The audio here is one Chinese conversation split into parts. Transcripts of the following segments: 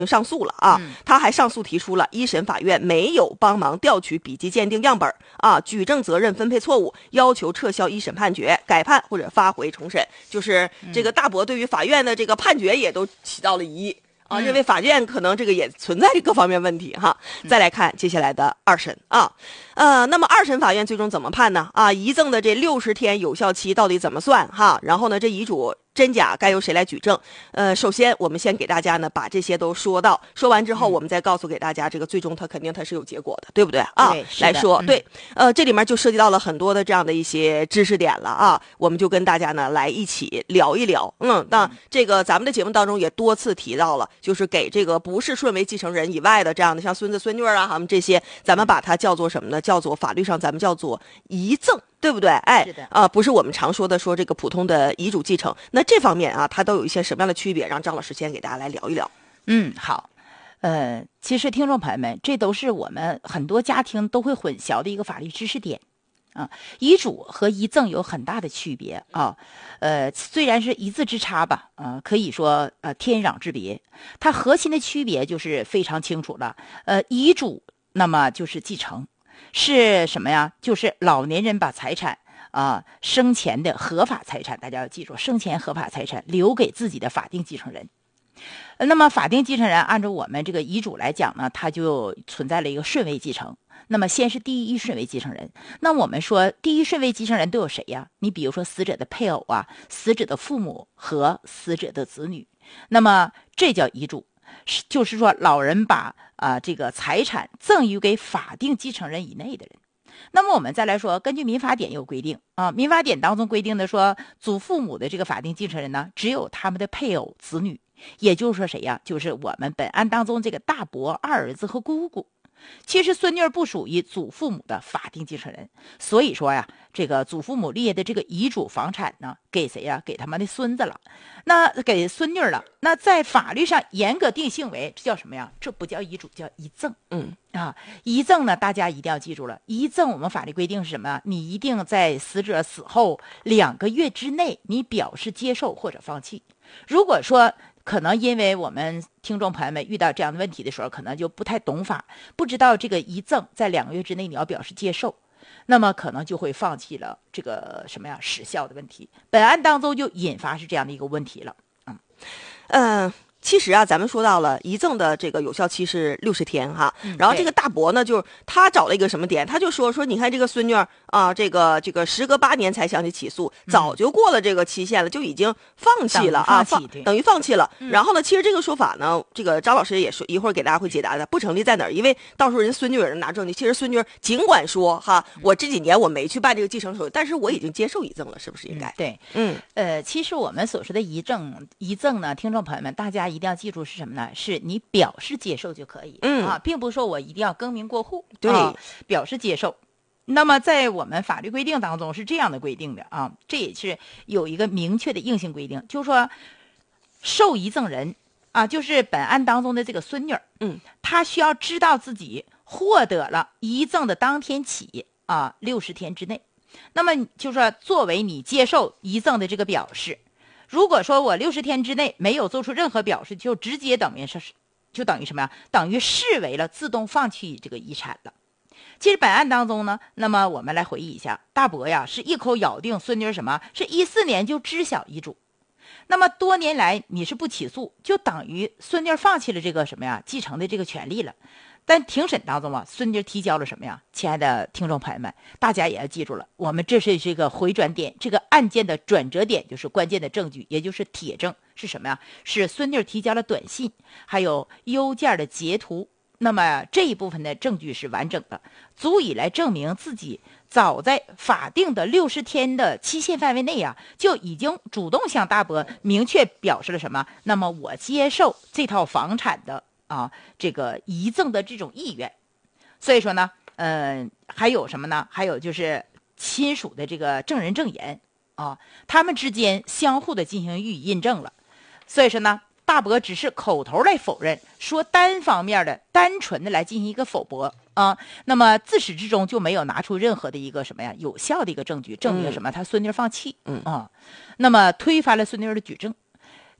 上诉了啊，他还上诉提出了一审法院没有帮忙调取笔迹鉴定样本啊，举证责任分配错误，要求撤销一审判决，改判或者发回重审。就是这个大伯对于法院的这个判决也都起到了疑义啊，认为法院可能这个也存在各方面问题哈。再来看接下来的二审啊，那么二审法院最终怎么判呢？啊，遗赠的这60天有效期到底怎么算哈？然后呢，这遗嘱真假该由谁来举证？首先我们先给大家呢把这些都说完之后，我们再告诉给大家这个最终它肯定是有结果的，对不对啊？来说对，这里面就涉及到了很多的这样的一些知识点了啊，我们就跟大家呢来一起聊一聊。那这个咱们的节目当中也多次提到了，就是给这个不是顺位继承人以外的这样的像孙子孙女啊，他们这些，咱们把它叫做什么呢？叫做法律上咱们叫做遗赠。对不对？哎，不是我们常说的说这个普通的遗嘱继承。那这方面啊，它都有一些什么样的区别？让张老师先给大家来聊一聊。 好，其实听众朋友们，这都是我们很多家庭都会混淆的一个法律知识点啊。遗嘱和遗赠有很大的区别啊，虽然是一字之差吧，可以说天壤之别。它核心的区别就是非常清楚了。遗嘱那么就是继承。是什么呀？就是老年人把财产生前的合法财产，大家要记住，生前合法财产留给自己的法定继承人。那么法定继承人按照我们这个遗嘱来讲呢，它就存在了一个顺位继承。那么先是第一顺位继承人。那我们说第一顺位继承人都有谁呀？你比如说死者的配偶啊，死者的父母和死者的子女。那么这叫遗嘱。就是说老人把这个财产赠予给法定继承人以内的人。那么我们再来说，根据民法典有规定啊，民法典当中规定的说，祖父母的这个法定继承人呢，只有他们的配偶、子女，也就是说谁呀？就是我们本案当中这个大伯、二儿子和姑姑。其实孙女不属于祖父母的法定继承人，所以说呀，这个祖父母列的这个遗嘱房产呢，给谁呀？给他们的孙子了，那给孙女了。那在法律上严格定性为这叫什么呀？这不叫遗嘱，叫遗赠。遗赠呢，大家一定要记住了。遗赠我们法律规定是什么？你一定在死者死后2个月之内，你表示接受或者放弃。如果说可能因为我们听众朋友们遇到这样的问题的时候，可能就不太懂法，不知道这个遗赠在2个月之内你要表示接受，那么可能就会放弃了这个什么呀时效的问题。本案当中就引发是这样的一个问题了。 其实啊，咱们说到了遗赠的这个有效期是60天哈，然后这个大伯呢，就是他找了一个什么点，他就说你看这个孙女啊，这个时隔8年才想起起诉，早就过了这个期限了，就已经放弃了啊，等于放弃了。然后呢，其实这个说法呢，这个张老师也说一会儿给大家会解答的，不成立在哪儿？因为到时候人孙女有人拿证据，其实孙女尽管说哈，我这几年我没去办这个继承手续，但是我已经接受遗赠了，是不是应该？ 对，其实我们所说的遗赠呢，听众朋友们，大家一定要记住是什么呢？是你表示接受就可以，并不是说我一定要更名过户， 对， 表示接受。那么在我们法律规定当中是这样的规定的啊，这也是有一个明确的硬性规定，就是说受遗赠人啊，就是本案当中的这个孙女，她需要知道自己获得了遗赠的当天起60天之内，那么就是说作为你接受遗赠的这个表示。如果说我60天之内没有做出任何表示，就直接等于什么呀？等于视为了自动放弃这个遗产了。其实本案当中呢，那么我们来回忆一下，大伯呀是一口咬定孙女什么？是14年就知晓遗嘱。那么多年来你是不起诉，就等于孙女放弃了这个什么呀？继承的这个权利了。但庭审当中孙女提交了什么呀？亲爱的听众朋友们，大家也要记住了，我们这是这个回转点，这个案件的转折点就是关键的证据，也就是铁证是什么呀？是孙女提交了短信，还有邮件的截图。那么这一部分的证据是完整的，足以来证明自己早在法定的60天的期限范围内就已经主动向大伯明确表示了什么？那么我接受这套房产的这个遗赠的这种意愿。所以说呢，还有什么呢？还有就是亲属的这个证人证言他们之间相互的进行予以印证了。所以说呢，大伯只是口头来否认，说单方面的、单纯的来进行一个否驳那么自始至终就没有拿出任何的一个什么呀有效的一个证据，证明什么？他孙女放弃那么推翻了孙女的举证。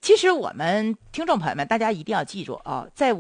其实我们听众朋友们，大家一定要记住啊，在